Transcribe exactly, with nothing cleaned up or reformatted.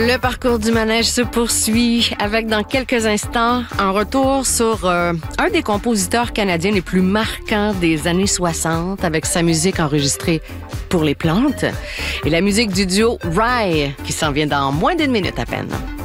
Le parcours du manège se poursuit avec, dans quelques instants, un retour sur euh, un des compositeurs canadiens les plus marquants des années soixante avec sa musique enregistrée pour les plantes et la musique du duo Rye qui s'en vient dans moins d'une minute à peine.